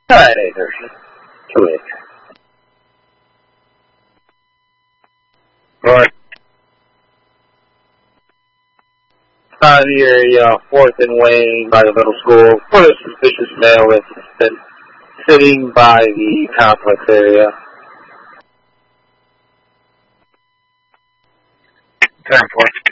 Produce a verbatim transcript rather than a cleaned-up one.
Alright, eight thirty. Two eight. Right. Uh, near uh, fourth and Wayne by the middle school for a suspicious male that's been sitting by the complex area. ten four.